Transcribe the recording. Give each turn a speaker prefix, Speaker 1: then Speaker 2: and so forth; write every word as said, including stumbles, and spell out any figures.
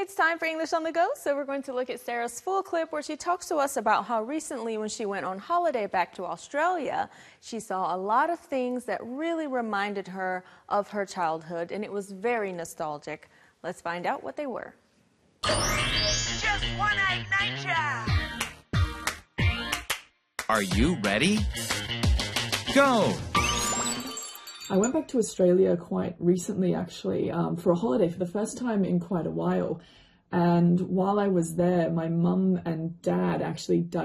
Speaker 1: It's time for English on the Go, so we're going to look at Sarah's full clip where she talks to us about how recently when she went on holiday back to Australia, she saw a lot of things that really reminded her of her childhood, and it was very nostalgic. Let's find out what they were.
Speaker 2: Just one eight nature.
Speaker 3: Are you ready? Go!
Speaker 4: I went back to Australia quite recently, actually, um, for a holiday for the first time in quite a while. And while I was there, my mum and dad actually